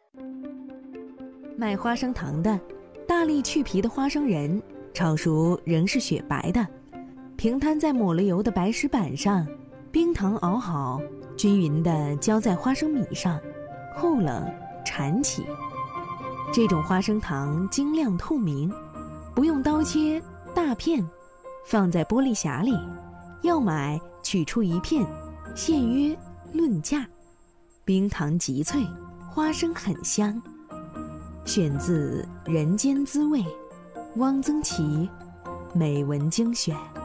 卖花生糖的，大力去皮的花生仁，炒熟仍是雪白的，平摊在抹了油的白石板上，冰糖熬好，均匀地浇在花生米上，后冷缠起。这种花生糖晶亮透明，不用刀切，大片，放在玻璃匣里，要买取出一片，现约论价。冰糖极脆，花生很香。选自《人间滋味》，汪曾祺美文精选。